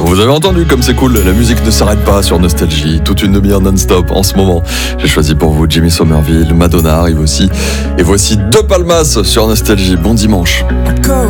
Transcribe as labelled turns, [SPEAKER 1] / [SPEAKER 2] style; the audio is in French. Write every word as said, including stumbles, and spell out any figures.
[SPEAKER 1] Vous avez entendu comme c'est cool, la musique ne s'arrête pas sur Nostalgie, toute une demi-heure non-stop en ce moment. J'ai choisi pour vous Jimmy Somerville, Madonna arrive aussi. Et voici De Palmas sur Nostalgie. Bon dimanche.